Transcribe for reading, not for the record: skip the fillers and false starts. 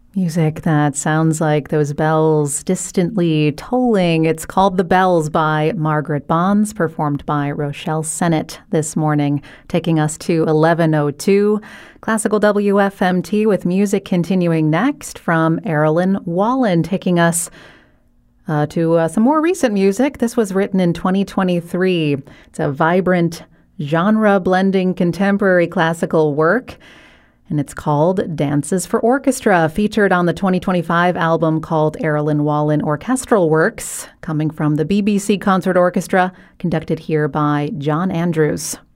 Music that sounds like those bells distantly tolling. It's called The Bells by Margaret Bonds, performed by Rochelle Sennett this morning, taking us to 11:02. Classical WFMT with music continuing next from Erilyn Wallen, taking us to some more recent music. This was written in 2023. It's a vibrant, genre-blending contemporary classical work, and it's called Dances for Orchestra, featured on the 2025 album called Erilyn Wallen Orchestral Works, coming from the BBC Concert Orchestra, conducted here by John Andrews.